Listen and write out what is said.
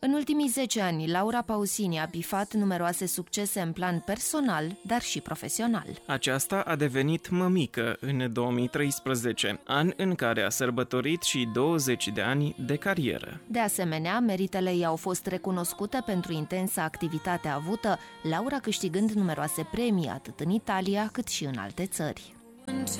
În ultimii 10 ani, Laura Pausini a bifat numeroase succese în plan personal, dar și profesional. Aceasta a devenit mămică în 2013, an în care a sărbătorit și 20 de ani de carieră. De asemenea, meritele ei au fost recunoscute pentru intensa activitate avută, Laura câștigând numeroase premii atât în Italia cât și în alte țări.